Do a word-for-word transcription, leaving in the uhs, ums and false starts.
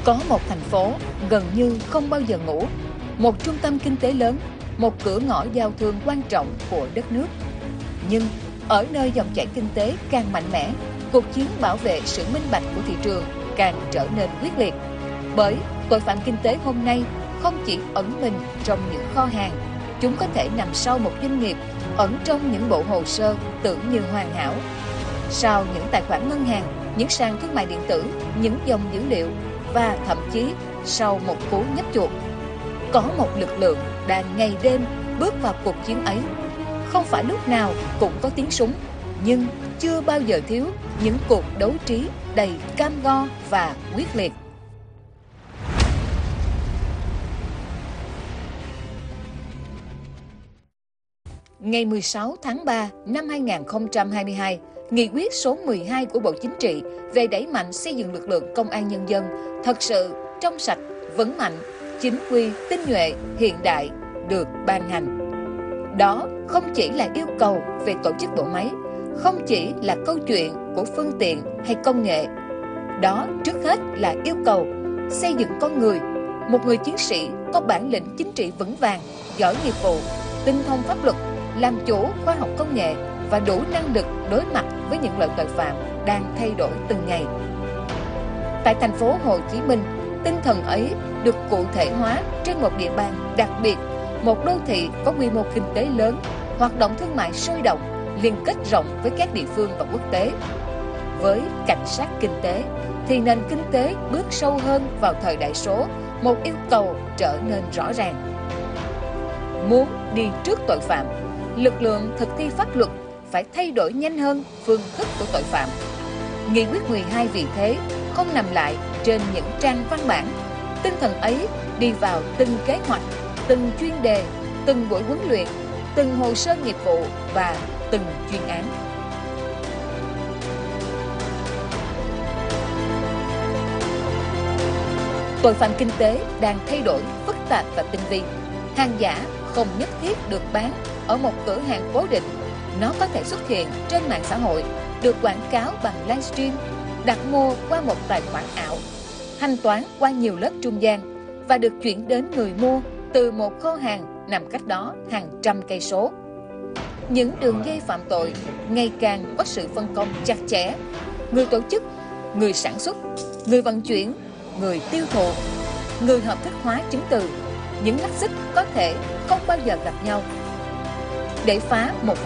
Có một thành phố gần như không bao giờ ngủ, một trung tâm kinh tế lớn, một cửa ngõ giao thương quan trọng của đất nước. Nhưng ở nơi dòng chảy kinh tế càng mạnh mẽ, cuộc chiến bảo vệ sự minh bạch của thị trường càng trở nên quyết liệt. Bởi tội phạm kinh tế hôm nay không chỉ ẩn mình trong những kho hàng, chúng có thể nằm sau một doanh nghiệp, ẩn trong những bộ hồ sơ tưởng như hoàn hảo, sau những tài khoản ngân hàng, những sàn thương mại điện tử, những dòng dữ liệu và thậm chí sau một cú nhấp chuột. Có một lực lượng đang ngày đêm bước vào cuộc chiến ấy. Không phải lúc nào cũng có tiếng súng, nhưng chưa bao giờ thiếu những cuộc đấu trí đầy cam go và quyết liệt. Ngày mười sáu tháng ba năm hai nghìn không trăm hai mươi hai, Nghị quyết số mười hai của Bộ Chính trị về đẩy mạnh xây dựng lực lượng công an nhân dân thật sự trong sạch, vững mạnh, chính quy, tinh nhuệ, hiện đại được ban hành. Đó không chỉ là yêu cầu về tổ chức bộ máy, không chỉ là câu chuyện của phương tiện hay công nghệ. Đó trước hết là yêu cầu xây dựng con người, một người chiến sĩ có bản lĩnh chính trị vững vàng, giỏi nghiệp vụ, tinh thông pháp luật, làm chủ khoa học công nghệ và đủ năng lực đối mặt với những loại tội phạm đang thay đổi từng ngày. Tại thành phố Hồ Chí Minh, tinh thần ấy được cụ thể hóa trên một địa bàn đặc biệt, một đô thị có quy mô kinh tế lớn, hoạt động thương mại sôi động, liên kết rộng với các địa phương và quốc tế. Với cảnh sát kinh tế, thì nền kinh tế bước sâu hơn vào thời đại số, một yêu cầu trở nên rõ ràng. Muốn đi trước tội phạm, lực lượng thực thi pháp luật phải thay đổi nhanh hơn phương thức của tội phạm. Nghị quyết mười hai vì thế không nằm lại trên những trang văn bản. Tinh thần ấy đi vào từng kế hoạch, từng chuyên đề, từng buổi huấn luyện, từng hồ sơ nghiệp vụ và từng chuyên án. Tội phạm kinh tế đang thay đổi phức tạp và tinh vi. Hàng giả không nhất thiết được bán ở một cửa hàng cố định. Nó có thể xuất hiện trên mạng xã hội, được quảng cáo bằng livestream, đặt mua qua một tài khoản ảo, thanh toán qua nhiều lớp trung gian và được chuyển đến người mua từ một kho hàng nằm cách đó hàng trăm cây số. Những đường dây phạm tội ngày càng có sự phân công chặt chẽ. Người tổ chức, người sản xuất, người vận chuyển, người tiêu thụ, người hợp thức hóa chứng từ, những mắt xích có thể không bao giờ gặp nhau. Để phá một vụ